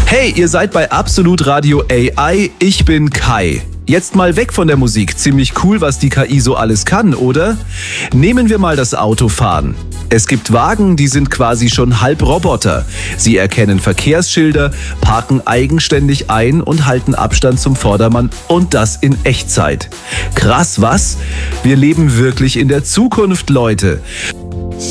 Hey, ihr seid bei Absolut Radio AI, ich bin Kai. Jetzt mal weg von der Musik. Ziemlich cool, was die KI so alles kann, oder? Nehmen wir mal das Autofahren. Es gibt Wagen, die sind quasi schon halb Roboter. Sie erkennen Verkehrsschilder, parken eigenständig ein und halten Abstand zum Vordermann und das in Echtzeit. Krass, was? Wir leben wirklich in der Zukunft, Leute.